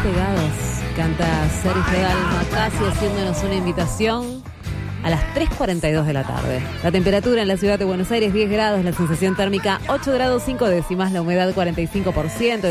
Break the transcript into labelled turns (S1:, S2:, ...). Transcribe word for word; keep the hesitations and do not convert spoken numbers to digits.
S1: pegados. Canta Sergio Dalma, casi haciéndonos una invitación a las tres cuarenta y dos de la tarde. La temperatura en la ciudad de Buenos Aires diez grados, la sensación térmica ocho grados cinco décimas, la humedad cuarenta y cinco por ciento.